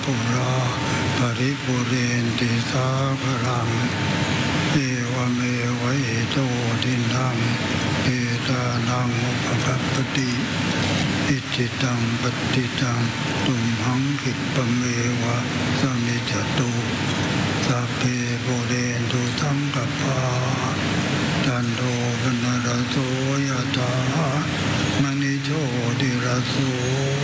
ปุราปริปุเรนติสาครังเอวเมวะอิโตทินังเอตานังอุปกัปปติอิจิตังปฏิตังตุมหังคิปะเมวะสมิจจตุสัพเพปุเรนตุสังกปาจันโทปนรสโสยถามณิโชติรสโส